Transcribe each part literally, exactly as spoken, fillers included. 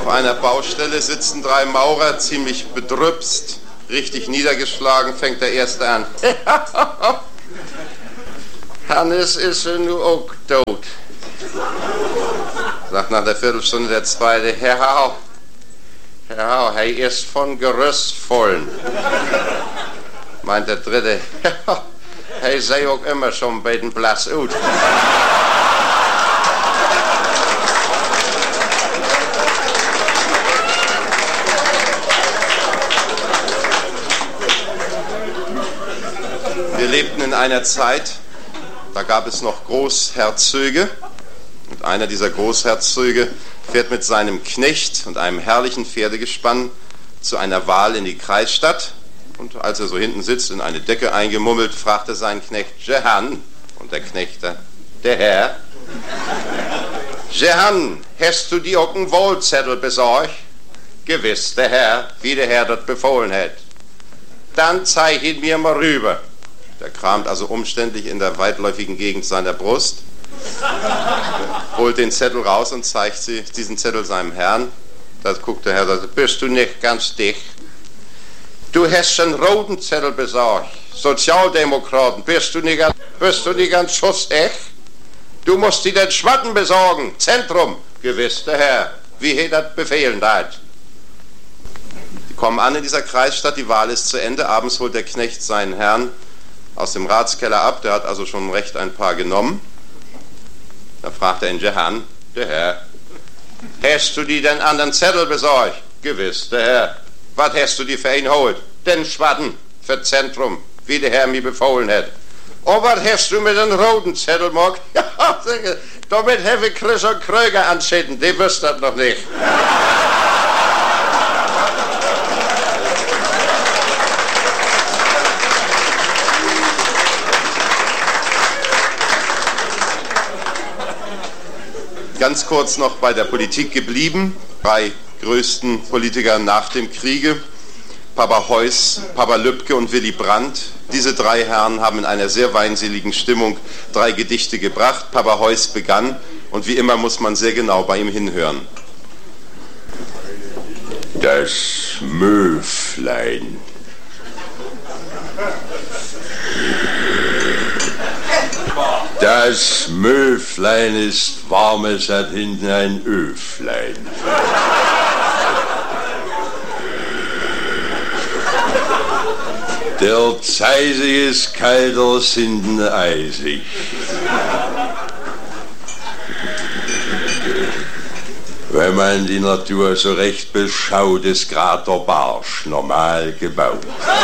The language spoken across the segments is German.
Auf einer Baustelle sitzen drei Maurer, ziemlich bedrüpst, richtig niedergeschlagen, fängt der Erste an. Hannes ist ja nur auch tot. Sagt nach der Viertelstunde der Zweite, Herr Hau, Herr Hau, er ist von Gerüst vollen. Meint der Dritte, er sei auch immer schon bei den Blass ut. Wir lebten in einer Zeit, da gab es noch Großherzöge. Und einer dieser Großherzöge fährt mit seinem Knecht und einem herrlichen Pferdegespann zu einer Wahl in die Kreisstadt. Und als er so hinten sitzt, in eine Decke eingemummelt, fragt er seinen Knecht, Jehan, und der Knecht, der Herr, Jehan, hast du die auch einen Wohlzettel besorgt? Gewiss, der Herr, wie der Herr das befohlen hat. Dann zeig ihn mir mal rüber. Der kramt also umständlich in der weitläufigen Gegend seiner Brust, holt den Zettel raus und zeigt sie, diesen Zettel seinem Herrn. Da guckt der Herr, sagt, bist du nicht ganz dicht? Du hast schon roten Zettel besorgt. Sozialdemokraten, bist du nicht, bist du nicht ganz schussecht? Du musst dir den Schwatten besorgen. Zentrum. Gewiss, der Herr. Wie he das befehlen dat? Die kommen an in dieser Kreisstadt, die Wahl ist zu Ende. Abends holt der Knecht seinen Herrn aus dem Ratskeller ab. Der hat also schon recht ein paar genommen. Da fragt er ihn, Jehan, der Herr, hast du dir den anderen Zettel besorgt? Gewiss, der Herr. Was hast du dir für ihn holt? Den Schwatten für Zentrum, wie der Herr mir befohlen hat. Und was hast du mit den roten Zettel, Mock? Ja, damit habe ich Chris und Kröger anschieden, die wüsst das noch nicht. Ganz kurz noch bei der Politik geblieben. Drei größten Politiker nach dem Kriege, Papa Heuss, Papa Lübcke und Willy Brandt. Diese drei Herren haben in einer sehr weinseligen Stimmung drei Gedichte gebracht. Papa Heuss begann und wie immer muss man sehr genau bei ihm hinhören. Das Möflein. Das Möflein ist warm, es hat hinten ein Öflein. Der Zeisig ist kalt, der ist hinten eisig. Wenn man die Natur so recht beschaut, ist grad der Barsch normal gebaut.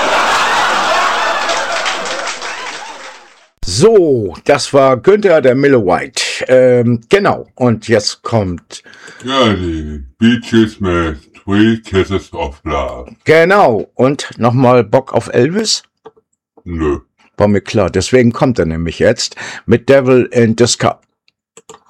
So, das war Günther, der Miller-White. Ähm, genau, und jetzt kommt... Ja, die Beaches mit Three Kisses of Love. Genau, und nochmal Bock auf Elvis? Nö. War mir klar, deswegen kommt er nämlich jetzt mit Devil in the Sky.